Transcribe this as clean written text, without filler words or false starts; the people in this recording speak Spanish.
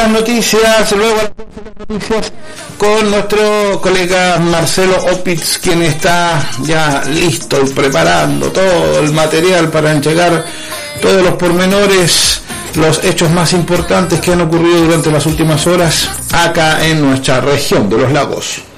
las noticias, luego a las 12 de las noticias, con nuestro colega Marcelo Opitz, quien está ya listo y preparando todo el material para entregar todos los pormenores, los hechos más importantes que han ocurrido durante las últimas horas acá en nuestra región de los lagos.